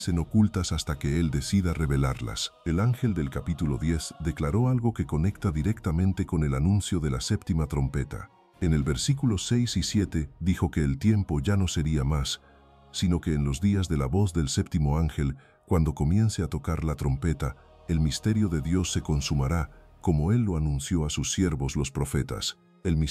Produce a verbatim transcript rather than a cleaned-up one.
en ocultas hasta que Él decida revelarlas. El ángel del capítulo diez declaró algo que conecta directamente con el anuncio de la séptima trompeta. En el versículo seis y siete dijo que el tiempo ya no sería más, sino que en los días de la voz del séptimo ángel, cuando comience a tocar la trompeta, el misterio de Dios se consumará, como Él lo anunció a sus siervos los profetas. El